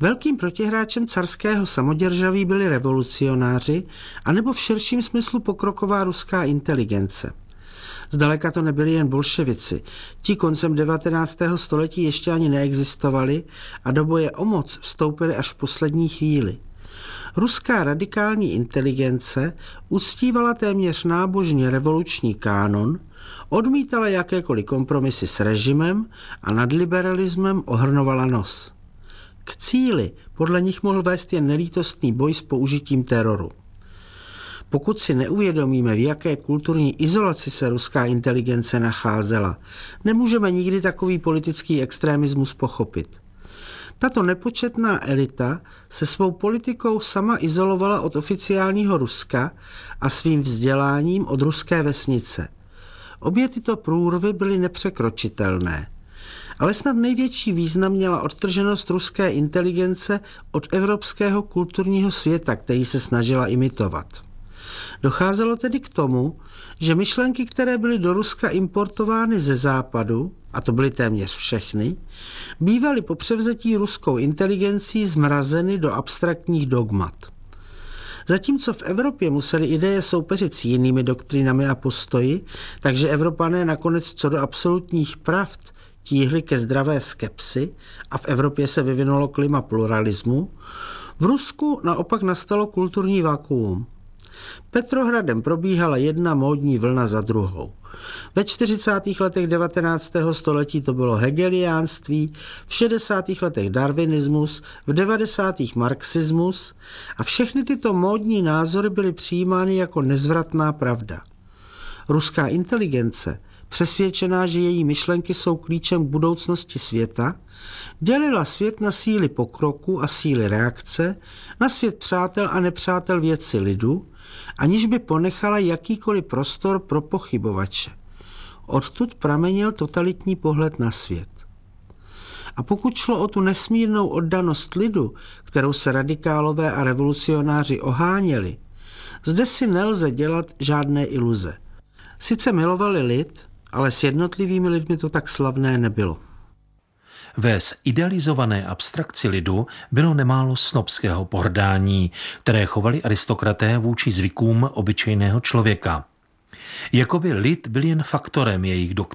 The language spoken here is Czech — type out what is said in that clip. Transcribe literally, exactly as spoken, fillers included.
Velkým protihráčem carského samoděržaví byli revolucionáři, anebo v širším smyslu pokroková ruská inteligence. Zdaleka to nebyli jen bolševici. Ti koncem devatenáctého století ještě ani neexistovali a do boje o moc vstoupili až v poslední chvíli. Ruská radikální inteligence uctívala téměř nábožně revoluční kánon, odmítala jakékoliv kompromisy s režimem a nad liberalismem ohrnovala nos. K cíli podle nich mohl vést jen nelítostný boj s použitím teroru. Pokud si neuvědomíme, v jaké kulturní izolaci se ruská inteligence nacházela, nemůžeme nikdy takový politický extremismus pochopit. Tato nepočetná elita se svou politikou sama izolovala od oficiálního Ruska a svým vzděláním od ruské vesnice. Obě tyto průrvy byly nepřekročitelné. Ale snad největší význam měla odtrženost ruské inteligence od evropského kulturního světa, který se snažila imitovat. Docházelo tedy k tomu, že myšlenky, které byly do Ruska importovány ze západu, a to byly téměř všechny, bývaly po převzetí ruskou inteligencí zmrazeny do abstraktních dogmat. Zatímco v Evropě museli ideje soupeřit s jinými doktrinami a postoji, takže Evropané nakonec co do absolutních pravd tíhli ke zdravé skepsi a v Evropě se vyvinulo klima pluralismu, v Rusku naopak nastalo kulturní vakuum. Petrohradem probíhala jedna módní vlna za druhou. Ve čtyřicátých letech devatenáctého století to bylo hegeliánství, v šedesátých letech darwinismus, v devadesátých marxismus a všechny tyto módní názory byly přijímány jako nezvratná pravda. Ruská inteligence, přesvědčená, že její myšlenky jsou klíčem k budoucnosti světa, dělila svět na síly pokroku a síly reakce, na svět přátel a nepřátel věci lidu, aniž by ponechala jakýkoliv prostor pro pochybovače. Odtud pramenil totalitní pohled na svět. A pokud šlo o tu nesmírnou oddanost lidu, kterou se radikálové a revolucionáři oháněli, zde si nelze dělat žádné iluze. Sice milovali lid, ale s jednotlivými lidmi to tak slavné nebylo. Ve zidealizované abstrakci lidu bylo nemálo snobského pohrdání, které chovali aristokraté vůči zvykům obyčejného člověka. Jakoby lid byl jen faktorem jejich doktríny.